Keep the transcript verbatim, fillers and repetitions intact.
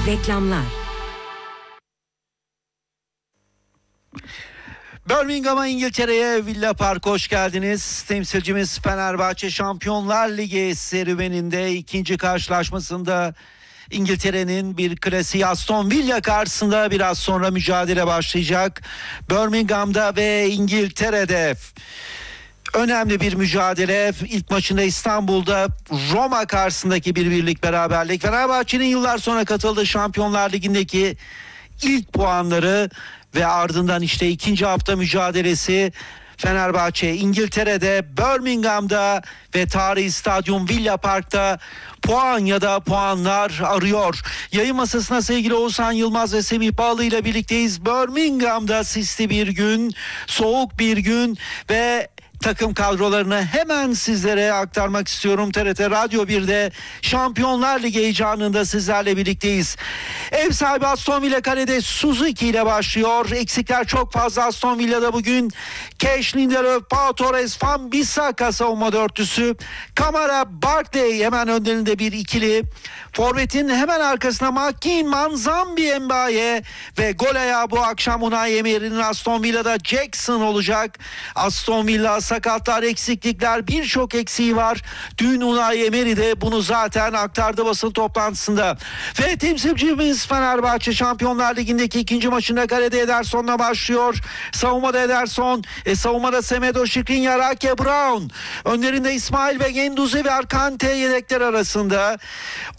Reklamlar. Birmingham'a, İngiltere'ye, Villa Park hoş geldiniz. Temsilcimiz Fenerbahçe Şampiyonlar Ligi serüveninde ikinci karşılaşmasında İngiltere'nin bir klasiği Aston Villa karşısında biraz sonra mücadele başlayacak. Birmingham'da ve İngiltere'de önemli bir mücadele. İlk maçında İstanbul'da Roma karşısındaki bir birlik beraberlik. Fenerbahçe'nin yıllar sonra katıldığı Şampiyonlar Ligi'ndeki ilk puanları ve ardından işte ikinci hafta mücadelesi. Fenerbahçe İngiltere'de, Birmingham'da ve tarihi stadyum Villa Park'ta puan ya da puanlar arıyor. Yayın masasına sevgili Oğuzhan Yılmaz ve Semih Bağlı ile birlikteyiz. Birmingham'da sisli bir gün, soğuk bir gün ve takım kadrolarını hemen sizlere aktarmak istiyorum. T R T Radyo bir'de Şampiyonlar Ligi heyecanında sizlerle birlikteyiz. Ev sahibi Aston Villa kalede Suzuki ile başlıyor. Eksikler çok fazla Aston Villa'da bugün. Cash, Lindelöf, Pau Torres, Van Bissaka savunma dörtlüsü. Kamara, Barkley hemen önlerinde bir ikili. Forvet'in hemen arkasına Makin, Manzambi, Mbaye ve gol ayağı bu akşam Unai Emery'nin Aston Villa'da Jackson olacak. Aston Villa sakatlar, eksiklikler, birçok eksiği var. Dün Unai Emery de bunu zaten aktardı basın toplantısında. Ve temsilcimiz Fenerbahçe Şampiyonlar Ligi'ndeki ikinci maçında kalede Ederson'la başlıyor. Savunmada Ederson, e, savunmada Semedo, Skriniar, Ake, Brown. Önlerinde İsmail ve Genduzi ve Arkante yedekler arasında.